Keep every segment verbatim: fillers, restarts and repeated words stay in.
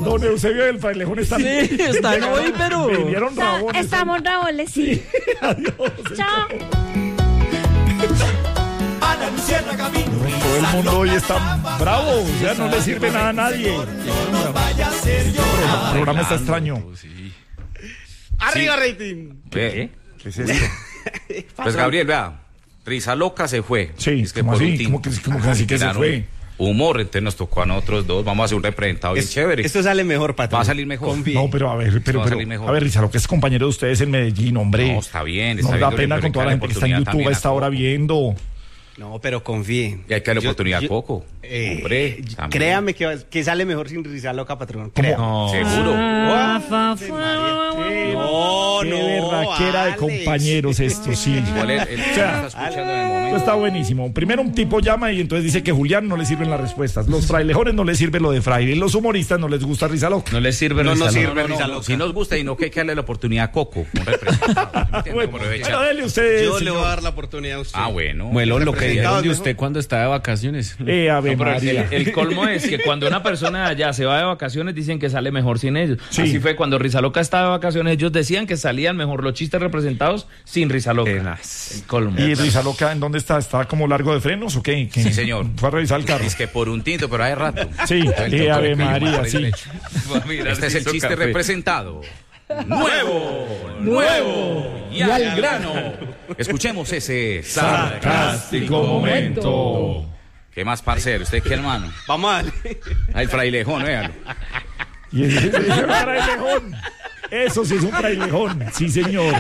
Don Eusebio del Frailejón están... Sí, están hoy, pero... Vendieron rabones. Estamos rabones, sí. Adiós. Chao. Todo el mundo hoy está bravo, o sea, no le sirve nada a nadie. El programa está extraño. Arriba, rating. ¿Qué? ¿Qué es esto? Pues Gabriel, vea, Risa Loca se fue. Sí, es que ¿cómo por así? un tiempo- ¿Cómo que, cómo que así que se Tiraron fue? Humor, entonces nos tocó a nosotros dos. Vamos a hacer un representado bien Es- chévere. Esto sale mejor, patrón. Va a salir mejor. Confíe. No, pero a ver, pero, va a pero, salir mejor. a ver, Rizalo, que es compañero de ustedes en Medellín, hombre. No, está bien, Nos está da bien, pena pero con toda la hay que gente que está en darle YouTube a oportunidad esta hora también viendo. No, pero confíe. Y hay que darle Yo- oportunidad yo- a Coco. Eh, Hombre, también. créame que, va- que sale mejor sin Risa Loca, patrón. ¿Cómo? Créame. No, seguro. Ah, fa, Qué, No, qué no, berraquera de Alex. compañeros esto, sí. Igual él, él O sea, está escuchando en el Esto momento. está buenísimo. Primero un tipo llama y entonces dice que Julián no le sirven las respuestas. Los frailejones no les sirve lo de fraile. Los humoristas no les gusta Risa Loca. No les sirve No Risa nos Loca. sirve No, no, Risa no, Loca. si nos gusta y no que hay que darle la oportunidad a Coco, un representado. ¿Sí me entiende? Bueno, Aprovecha. bueno, dele usted, Yo le señor. voy a dar la oportunidad a usted. Ah, bueno. Muelón, lo que Representado dijeron de mejor. usted cuando está de vacaciones. Eh, Ave No, pero el, María. el colmo es que cuando una persona de allá se va de vacaciones dicen que sale mejor sin ellos. Sí. Así fue cuando Rizaloca estaba de vacaciones, ellos decían que salían mejor los chistes representados sin Rizaloca. Tenaz. El colmo. ¿Y Risa Loca en dónde está? ¿Está como largo de frenos o qué? ¿Qué? Sí, señor. Fue a revisar el carro. Es que por un tinto, pero hace rato. Sí, Entonces, eh, tocó Ave el clima, María, por ahí sí. derecho. Este es el chiste representado. Nuevo, nuevo y al grano. Escuchemos ese Sarcástico momento. ¿Qué más, parcero? ¿Usted qué, hermano? Vamos a darle. Ah, el frailejón, véalo. Y ese ese es un frailejón. Eso sí es un frailejón. Sí, señor.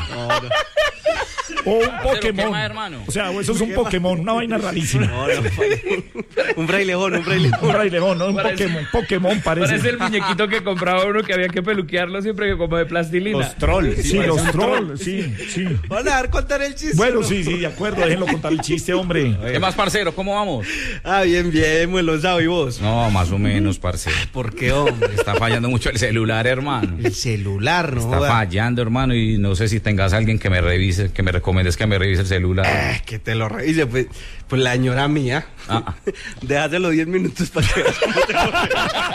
O un ¿qué Pokémon. más, hermano? O sea, o eso es un Pokémon, una vaina rarísima. No, no, un frailejón, un Un frailejón. frailejón, no un Parece- Pokémon. Pokémon parece. Parece el muñequito que compraba uno que había que peluquearlo siempre que como de plastilina. Los trolls. Sí, los trolls, sí, sí. Van a dar contar el chiste. Bueno, ¿no? sí, sí, de acuerdo, déjenlo contar el chiste, hombre. ¿Qué más, parcero? ¿Cómo vamos? Ah, bien, bien, Muelón, ¿y vos? No, más o menos, parcero. ¿Por qué, hombre? Está fallando mucho el celular, hermano. El celular, ¿no? Está joda. fallando, hermano, y no sé si tengas alguien que me revise, que me recomiendes que me revise el celular. Ah, que te lo revise, pues, pues la señora mía. Ah, ah. Déjatelo diez minutos para que veas cómo te lo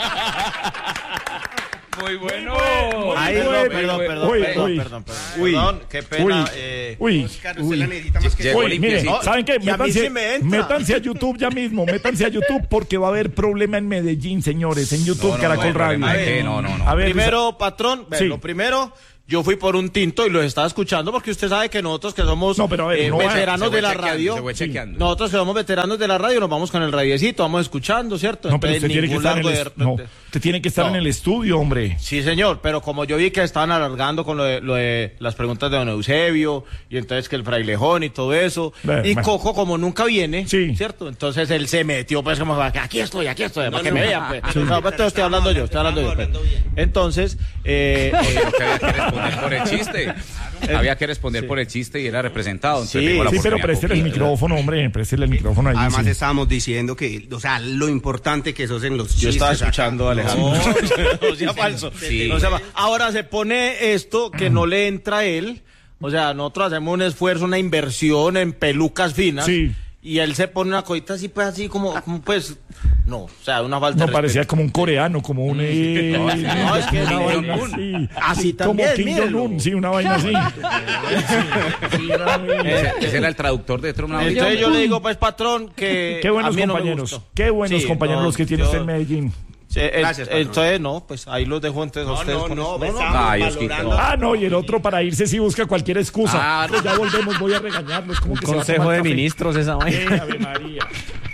Muy bueno. Ay, Muy no, bueno. perdón, perdón, Uy, perdón, uy. perdón, perdón. Uy. Perdón, qué pena. Uy. eh, Uy. Oscar, Uy. usted la necesita más que Llegó yo. Uy, mire, limpiecito. ¿saben qué? Y a mí Métanse, sí me entra. métanse a YouTube ya mismo, métanse a YouTube porque va a haber problema en Medellín, señores, en YouTube, No, no, Caracol no hay Radio. problema de qué, no, no, no. A ver, Primero, patrón, ve, Sí. lo primero, yo fui por un tinto y los estaba escuchando porque usted sabe que nosotros que somos No, pero a ver, eh, no va- veteranos Se fue de la chequeando, radio, se fue sí, chequeando. nosotros que somos veteranos de la radio nos vamos con el radiecito, vamos escuchando, ¿cierto? no, pero Entonces, usted tiene que ningún estar en el, largo est- de- no, de- usted tiene que estar No. en el estudio, hombre. Sí, señor, pero como yo vi que estaban alargando con lo de, lo de las preguntas de don Eusebio, y entonces que el frailejón y todo eso, Bueno, y bueno. Coco como nunca viene, Sí. ¿cierto? Entonces él se metió, pues como, aquí estoy, aquí estoy, para que no. me vean, pues. No, pues, estoy hablando yo, estoy hablando yo. pues. Entonces, eh, eh, Que había que responder por el chiste. Había que responder por el chiste y era representado. Entonces Sí, llegó la Sí, pero oportunidad préstele el Coquito. micrófono, hombre, préstele el micrófono ahí. Además sí. estábamos diciendo que, o sea, lo importante que sos en los chistes. yo estaba acá. escuchando a Alejandro. No, sea falso. Sí. No sea fa- Ahora se pone esto que no le entra a él. O sea, nosotros hacemos un esfuerzo, una inversión en pelucas finas. Sí. Y él se pone una cosita así, pues así como, como, pues, no, o sea, una falta No, de parecía respeto. como un coreano, como un... eh, No, es que- no, es que una Kim vaina Jong-un. así. Así Como también, Kim mírenlo. Jong-un, sí, una vaina así. Sí, una vaina. Ese, ese era el traductor de Trump. Entonces yo le digo, pues, patrón, que Qué buenos a mí no me compañeros, gustó. qué buenos Sí, compañeros no, los que tiene yo- usted en Medellín. Sí, el- Gracias, patrón. entonces, no, pues ahí los dejo entonces a No, ustedes. no, con no, eso. ves, no, estamos Ay, Osquito. valorando. Ah, no, y el otro para irse sí busca cualquier excusa. Ah, no. Pero ya volvemos, voy a regañarlos. Como que se va a Consejo tomar de café. ministros esa vaina. Eh, Ave María.